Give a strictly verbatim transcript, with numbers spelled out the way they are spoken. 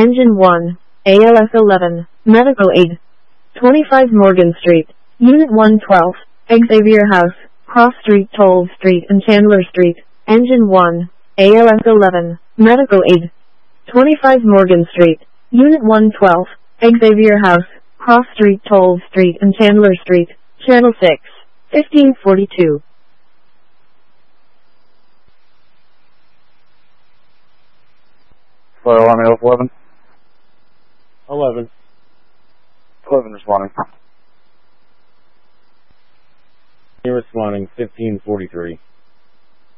Engine one, A L S eleven, Medical Aid. twenty-five Morgan Street, Unit one twelve, Xavier House, Cross Street, Toll Street and Chandler Street. Engine one, A L S eleven, Medical Aid. twenty-five Morgan Street, Unit one twelve, Xavier House, Cross Street, Toll Street and Chandler Street. Channel six, fifteen forty-two. Fire alarm A L S eleven. eleven. eleven responding. You're responding fifteen forty-three.